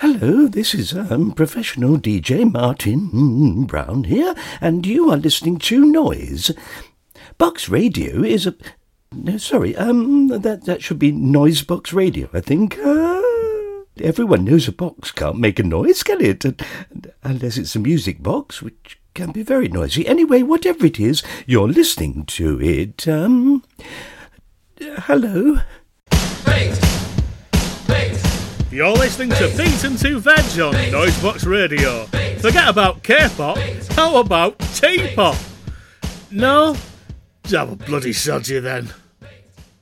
Hello, this is professional DJ Martin Brown here, and you are listening to Noise. Box Radio is a... No, sorry, that should be Noise Box Radio, I think. Everyone knows a box can't make a noise, can it? Unless it's a music box, which can be very noisy. Anyway, whatever it is, you're listening to it. Hello? You're listening to Beat and 2 Veg on Noisebox Radio. Forget about K-pop, how about T-pop? No? Have a bloody sod you then.